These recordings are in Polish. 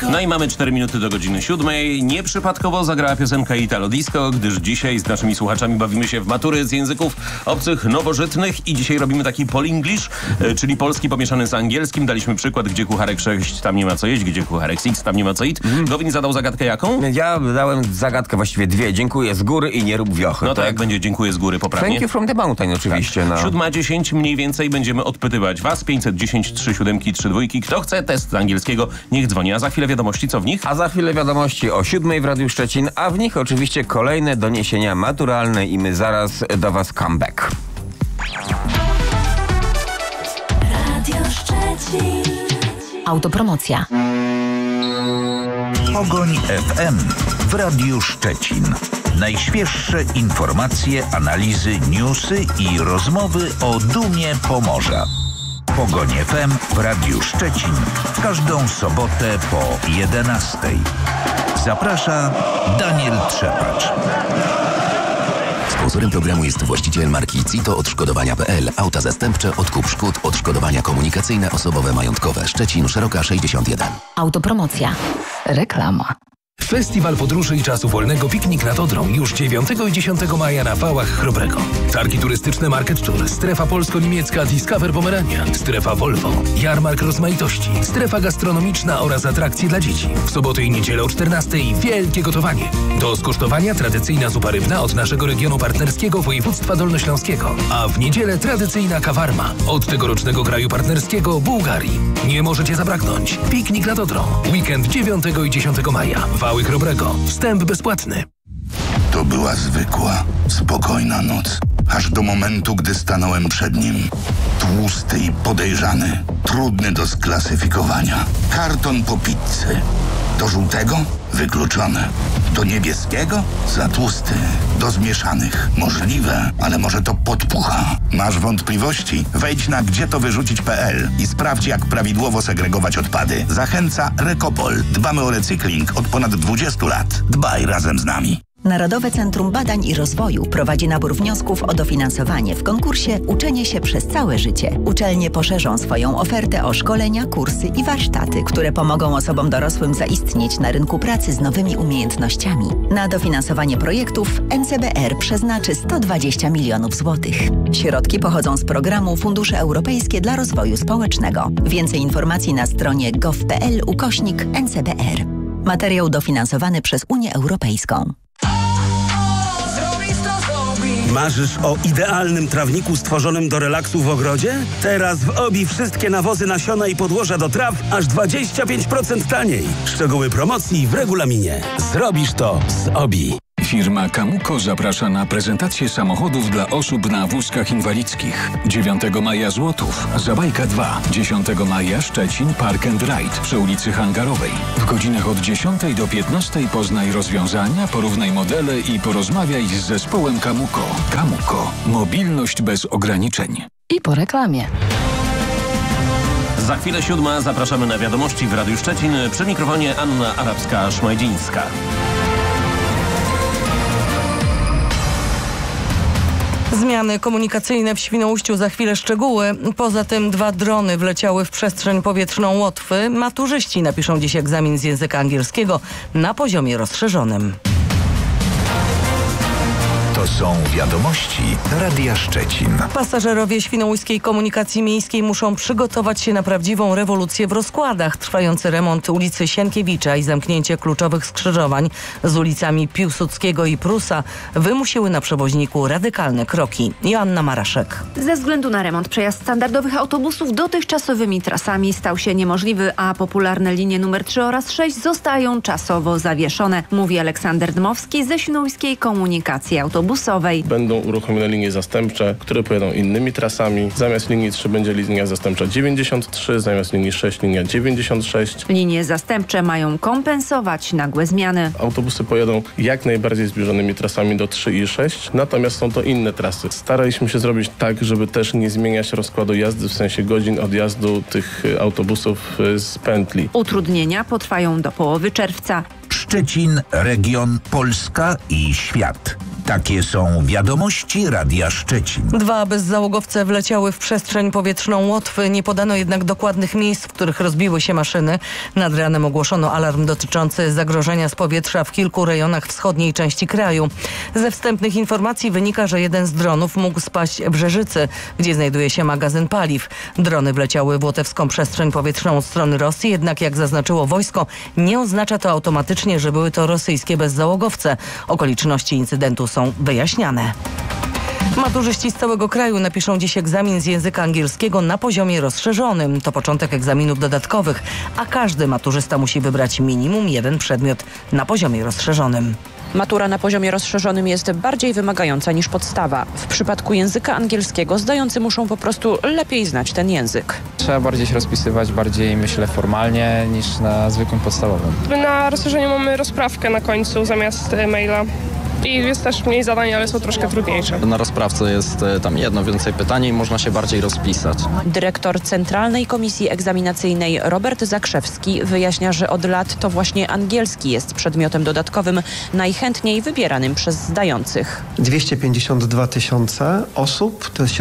No i mamy 4 minuty do godziny 7. Nieprzypadkowo zagrała piosenka Italo Disco, gdyż dzisiaj z naszymi słuchaczami bawimy się w matury z języków obcych, nowożytnych i dzisiaj robimy taki Polenglish, czyli polski pomieszany z angielskim. Daliśmy przykład, gdzie kucharek 6 tam nie ma co jeść, gdzie kucharek 6 tam nie ma co iść. Gowin zadał zagadkę jaką? Ja dałem zagadkę właściwie dwie. Dziękuję z góry i nie rób wiochy. No to jak będzie dziękuję z góry poprawnie? Thank you from the mountain oczywiście. Tak. 7:10 mniej więcej będziemy odpytywać was. 510 3 7 3 2. Kto chce test z angielskiego, niech dzwoni. A za chwilę wiadomości, co w nich? A za chwilę wiadomości o 7 w Radiu Szczecin, a w nich oczywiście kolejne doniesienia maturalne i my zaraz do was comeback. Radio Szczecin. Autopromocja. Pogoń FM w Radiu Szczecin. Najświeższe informacje, analizy, newsy i rozmowy o dumie Pomorza. Pogoń FM w Radiu Szczecin w każdą sobotę po 11:00. Zaprasza Daniel Trzepacz. Sponsorem programu jest właściciel marki CITO Odszkodowania.pl. Auta zastępcze, odkup szkód, odszkodowania komunikacyjne, osobowe, majątkowe. Szczecin, Szeroka 61. Autopromocja. Reklama. Festiwal Podróży i Czasu Wolnego Piknik nad Odrą już 9 i 10 maja na Wałach Chrobrego. Targi turystyczne Market Tour, strefa polsko-niemiecka Discover Pomerania, strefa Volvo, jarmark rozmaitości, strefa gastronomiczna oraz atrakcje dla dzieci. W sobotę i niedzielę o 14:00 wielkie gotowanie. Do skosztowania tradycyjna zupa rybna od naszego regionu partnerskiego województwa dolnośląskiego, a w niedzielę tradycyjna kawarma od tegorocznego kraju partnerskiego Bułgarii. Nie możecie zabraknąć. Piknik nad Odrą. Weekend 9 i 10 maja. Wały Chrobrego. Wstęp bezpłatny. To była zwykła, spokojna noc. Aż do momentu, gdy stanąłem przed nim. Tłusty i podejrzany. Trudny do sklasyfikowania. Karton po pizzy. Do żółtego? Wykluczone. Do niebieskiego? Za tłusty. Do zmieszanych? Możliwe, ale może to podpucha. Masz wątpliwości? Wejdź na gdzietowyrzucić.pl i sprawdź, jak prawidłowo segregować odpady. Zachęca Rekopol. Dbamy o recykling od ponad 20 lat. Dbaj razem z nami. Narodowe Centrum Badań i Rozwoju prowadzi nabór wniosków o dofinansowanie w konkursie Uczenie się przez całe życie. Uczelnie poszerzą swoją ofertę o szkolenia, kursy i warsztaty, które pomogą osobom dorosłym zaistnieć na rynku pracy z nowymi umiejętnościami. Na dofinansowanie projektów NCBR przeznaczy 120 milionów złotych. Środki pochodzą z programu Fundusze Europejskie dla Rozwoju Społecznego. Więcej informacji na stronie gov.pl/NCBR. Materiał dofinansowany przez Unię Europejską. Marzysz o idealnym trawniku stworzonym do relaksu w ogrodzie? Teraz w OBI wszystkie nawozy, nasiona i podłoża do traw aż 25% taniej. Szczegóły promocji w regulaminie. Zrobisz to z OBI. Firma Camuco zaprasza na prezentację samochodów dla osób na wózkach inwalidzkich. 9 maja Złotów, Zabajka 2. 10 maja Szczecin Park and Ride przy ulicy Hangarowej. W godzinach od 10 do 15 poznaj rozwiązania, porównaj modele i porozmawiaj z zespołem Camuco. Camuco. Mobilność bez ograniczeń. I po reklamie. Za chwilę 7 zapraszamy na wiadomości w Radiu Szczecin. Przy mikrofonie Anna Arabska-Szmajdzińska. Zmiany komunikacyjne w Świnoujściu, za chwilę szczegóły. Poza tym 2 drony wleciały w przestrzeń powietrzną Łotwy. Maturzyści napiszą dziś egzamin z języka angielskiego na poziomie rozszerzonym. To są wiadomości Radia Szczecin. Pasażerowie świnoujskiej komunikacji miejskiej muszą przygotować się na prawdziwą rewolucję w rozkładach. Trwający remont ulicy Sienkiewicza i zamknięcie kluczowych skrzyżowań z ulicami Piłsudskiego i Prusa wymusiły na przewoźniku radykalne kroki. Joanna Maraszek. Ze względu na remont przejazd standardowych autobusów dotychczasowymi trasami stał się niemożliwy, a popularne linie numer 3 oraz 6 zostają czasowo zawieszone, mówi Aleksander Dmowski ze Świnoujskiej Komunikacji Autobusowej. Będą uruchomione linie zastępcze, które pojadą innymi trasami. Zamiast linii 3 będzie linia zastępcza 93, zamiast linii 6 linia 96. Linie zastępcze mają kompensować nagłe zmiany. Autobusy pojadą jak najbardziej zbliżonymi trasami do 3 i 6, natomiast są to inne trasy. Staraliśmy się zrobić tak, żeby też nie zmieniać rozkładu jazdy, w sensie godzin odjazdu tych autobusów z pętli. Utrudnienia potrwają do połowy czerwca. Szczecin, region, Polska i świat. Takie są wiadomości Radia Szczecin. 2 bezzałogowce wleciały w przestrzeń powietrzną Łotwy. Nie podano jednak dokładnych miejsc, w których rozbiły się maszyny. Nad ranem ogłoszono alarm dotyczący zagrożenia z powietrza w kilku rejonach wschodniej części kraju. Ze wstępnych informacji wynika, że jeden z dronów mógł spaść w Rzeżycy, gdzie znajduje się magazyn paliw. Drony wleciały w łotewską przestrzeń powietrzną od strony Rosji, jednak jak zaznaczyło wojsko, nie oznacza to automatycznie, że były to rosyjskie bezzałogowce. Okoliczności incydentu są wyjaśniane. Maturzyści z całego kraju napiszą dziś egzamin z języka angielskiego na poziomie rozszerzonym. To początek egzaminów dodatkowych, a każdy maturzysta musi wybrać minimum jeden przedmiot na poziomie rozszerzonym. Matura na poziomie rozszerzonym jest bardziej wymagająca niż podstawa. W przypadku języka angielskiego zdający muszą po prostu lepiej znać ten język. Trzeba bardziej się rozpisywać, bardziej myślę formalnie niż na zwykłym podstawowym. Na rozszerzeniu mamy rozprawkę na końcu zamiast maila. I jest też mniej zadań, ale są troszkę trudniejsze. Na rozprawce jest tam jedno więcej pytań i można się bardziej rozpisać. Dyrektor Centralnej Komisji Egzaminacyjnej Robert Zakrzewski wyjaśnia, że od lat to właśnie angielski jest przedmiotem dodatkowym najchętniej wybieranym przez zdających. 252 000 osób, to jest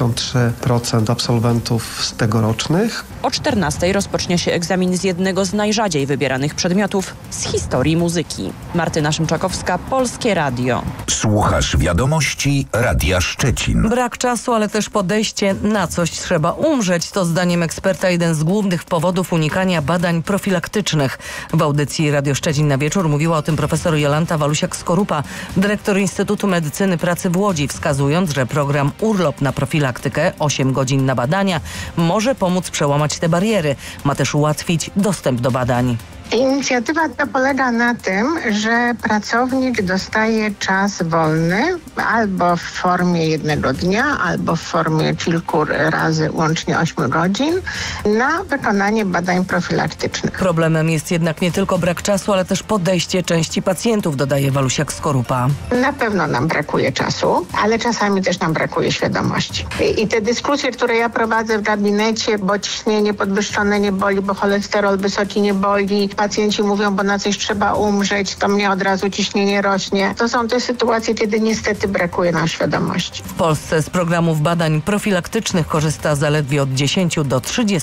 73% absolwentów z tegorocznych. O 14:00 rozpocznie się egzamin z jednego z najrzadziej wybieranych przedmiotów z historii muzyki. Martyna Szymczakowska, Polskie Radio. Słuchasz wiadomości Radia Szczecin. Brak czasu, ale też podejście na coś trzeba umrzeć. To zdaniem eksperta jeden z głównych powodów unikania badań profilaktycznych. W audycji Radio Szczecin na wieczór mówiła o tym profesor Jolanta Walusiak-Skorupa, dyrektor Instytutu Medycyny Pracy w Łodzi, wskazując, że program Urlop na profilaktykę, 8 godzin na badania, może pomóc przełamać te bariery. Ma też ułatwić dostęp do badań. Inicjatywa ta polega na tym, że pracownik dostaje czas wolny albo w formie jednego dnia, albo w formie kilku razy, łącznie 8 godzin, na wykonanie badań profilaktycznych. Problemem jest jednak nie tylko brak czasu, ale też podejście części pacjentów, dodaje Walusiak-Skorupa. Na pewno nam brakuje czasu, ale czasami też nam brakuje świadomości. I te dyskusje, które ja prowadzę w gabinecie, bo ciśnienie podwyższone nie boli, bo cholesterol wysoki nie boli, pacjenci mówią, bo na coś trzeba umrzeć, to mnie od razu ciśnienie rośnie. To są te sytuacje, kiedy niestety brakuje nam świadomości. W Polsce z programów badań profilaktycznych korzysta zaledwie od 10 do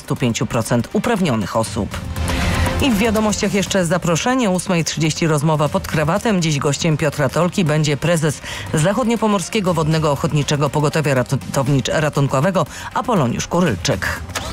35% uprawnionych osób. I w wiadomościach jeszcze zaproszenie. 8:30 rozmowa pod krawatem. Dziś gościem Piotra Tolki będzie prezes Zachodniopomorskiego Wodnego Ochotniczego Pogotowia Ratunkowego Apoloniusz Kurylczyk.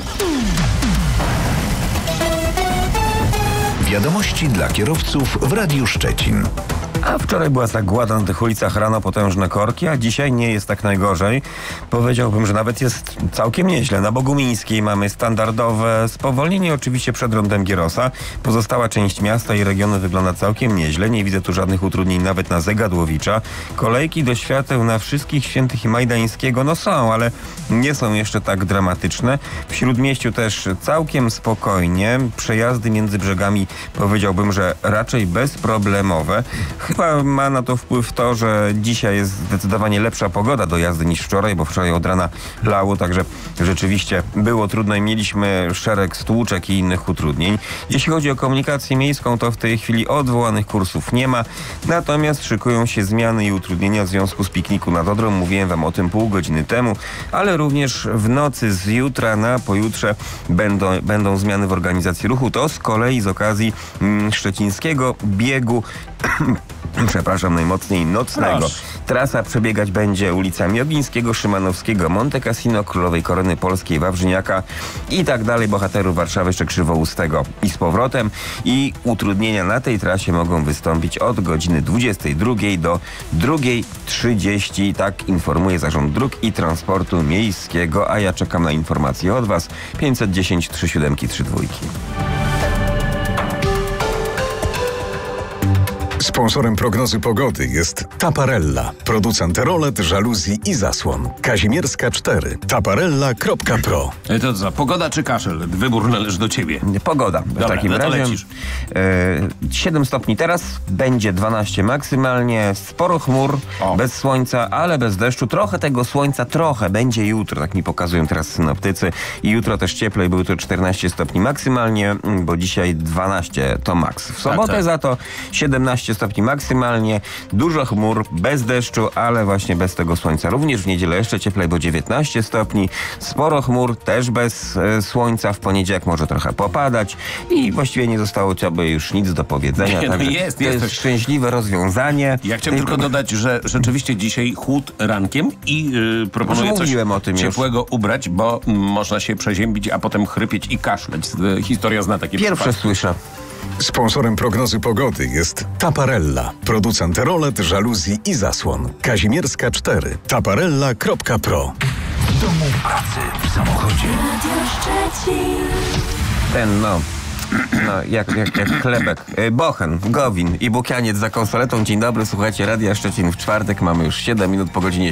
Wiadomości dla kierowców w Radiu Szczecin. A wczoraj była zagłada na tych ulicach, rano potężne korki, a dzisiaj nie jest tak najgorzej. Powiedziałbym, że nawet jest całkiem nieźle. Na Bogumińskiej mamy standardowe spowolnienie, oczywiście przed rondem Gierosa. Pozostała część miasta i regionu wygląda całkiem nieźle. Nie widzę tu żadnych utrudnień nawet na Zegadłowicza. Kolejki do świateł na Wszystkich Świętych i Majdańskiego no są, ale nie są jeszcze tak dramatyczne. W Śródmieściu też całkiem spokojnie. Przejazdy między brzegami powiedziałbym, że raczej bezproblemowe. Chyba ma na to wpływ to, że dzisiaj jest zdecydowanie lepsza pogoda do jazdy niż wczoraj, bo wczoraj od rana lało, także rzeczywiście było trudno i mieliśmy szereg stłuczek i innych utrudnień. Jeśli chodzi o komunikację miejską, to w tej chwili odwołanych kursów nie ma, natomiast szykują się zmiany i utrudnienia w związku z pikniku nad Odrą. Mówiłem wam o tym pół godziny temu, ale również w nocy z jutra na pojutrze będą zmiany w organizacji ruchu. To z kolei z okazji szczecińskiego biegu najmocniej nocnego. Proszę. Trasa przebiegać będzie ulicami Ogińskiego, Szymanowskiego, Monte Cassino, Królowej Korony Polskiej, Wawrzyniaka i tak dalej, bohaterów Warszawy, jeszcze Krzywoustego i z powrotem. I utrudnienia na tej trasie mogą wystąpić od godziny 22 do 2:30. Tak informuje Zarząd Dróg i Transportu Miejskiego, a ja czekam na informacje od Was. 510 3732. Sponsorem prognozy pogody jest Taparella, producent rolet, żaluzji i zasłon. Kazimierska 4. Taparella.pro. To co, pogoda czy kaszel? Wybór należy do ciebie. Pogoda. W takim razie 7 stopni teraz, będzie 12 maksymalnie, sporo chmur, bez słońca, ale bez deszczu. Trochę tego słońca, będzie jutro, tak mi pokazują teraz synoptycy. I jutro też cieplej, bo jutro 14 stopni maksymalnie, bo dzisiaj 12 to maks. W sobotę za to 17 stopni stopni maksymalnie, dużo chmur, bez deszczu, ale właśnie bez tego słońca. Również w niedzielę jeszcze cieplej, bo 19 stopni, sporo chmur, też bez słońca. W poniedziałek może trochę popadać i właściwie nie zostało już nic do powiedzenia. Nie, także jest to jest szczęśliwe rozwiązanie. Ja chciałem tylko dodać, że rzeczywiście dzisiaj chłód rankiem i proponuję coś o tym ciepłego ubrać, bo można się przeziębić, a potem chrypieć i kaszleć. Historia zna takie Pierwsze przypadki. słyszę. Sponsorem prognozy pogody jest Taparella, producent rolet, żaluzji i zasłon. Kazimierska 4. Taparella.pro. W domu, pracy, w samochodzie. Radio Szczecin. Jak chlebek. Bochen, Gowin i Bukianiec za konsoletą. Dzień dobry, słuchajcie Radia Szczecin w czwartek. Mamy już 7 minut po godzinie